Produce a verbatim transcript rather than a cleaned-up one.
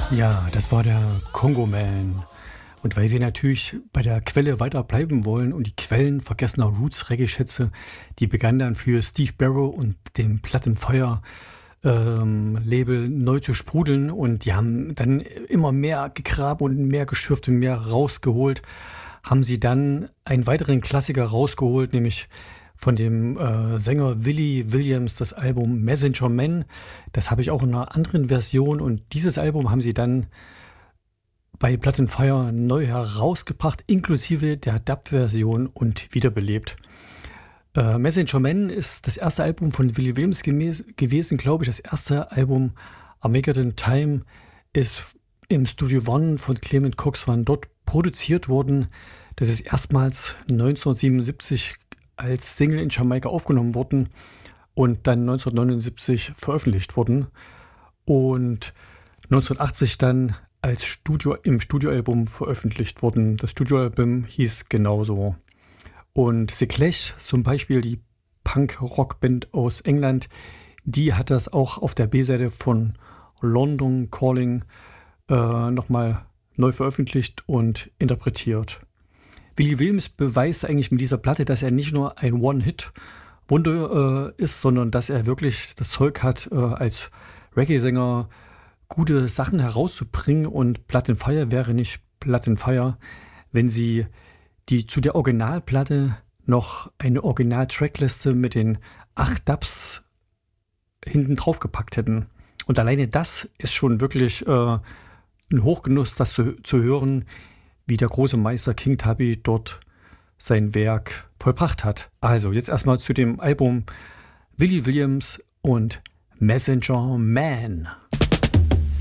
Ja, das war der Congo Man. Und weil wir natürlich bei der Quelle weiter bleiben wollen und die Quellen vergessener Roots-Reggae-Schätze, die begannen dann für Steve Barrow und dem Plattenfeuer ähm, Label neu zu sprudeln und die haben dann immer mehr gegraben und mehr geschürft und mehr rausgeholt. Haben sie dann einen weiteren Klassiker rausgeholt, nämlich von dem äh, Sänger Willie Williams das Album Messenger Man. Das habe ich auch in einer anderen Version und dieses Album haben sie dann bei Plattenfire neu herausgebracht, inklusive der Dub-Version und wiederbelebt. Äh, Messenger Man ist das erste Album von Willie Williams gemäß, gewesen, glaube ich. Das erste Album Armageddon Time ist im Studio One von Clement Cox waren dort produziert worden. Das ist erstmals neunzehnhundertsiebenundsiebzig als Single in Jamaika aufgenommen worden und dann neunzehnhundertneunundsiebzig veröffentlicht worden und neunzehnhundertachtzig dann als Studio im Studioalbum veröffentlicht worden. Das Studioalbum hieß genauso. Und The Clash, zum Beispiel die Punk-Rock-Band aus England, die hat das auch auf der B-Seite von London Calling äh, nochmal neu veröffentlicht und interpretiert. Willie Williams beweist eigentlich mit dieser Platte, dass er nicht nur ein One-Hit-Wunder äh, ist, sondern dass er wirklich das Zeug hat, äh, als Reggae-Sänger gute Sachen herauszubringen. Und Plattenfire wäre nicht Plattenfire, wenn sie die zu der Originalplatte noch eine Original-Trackliste mit den acht Dubs hinten drauf gepackt hätten. Und alleine das ist schon wirklich äh, ein Hochgenuss, das zu, zu hören, wie der große Meister King Tubby dort sein Werk vollbracht hat. Also jetzt erstmal zu dem Album Willie Williams und Messenger Man.